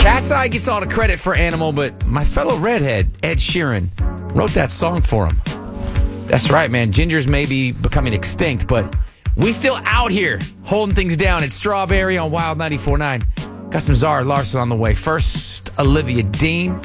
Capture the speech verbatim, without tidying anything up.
Cat's Eye gets all the credit for Animal, but my fellow redhead, Ed Sheeran, wrote that song for him. That's right, man. Gingers may be becoming extinct, but we still out here holding things down. It's Strawberry on Wild ninety-four point nine. Got some Zara Larson on the way. First, Olivia Dean.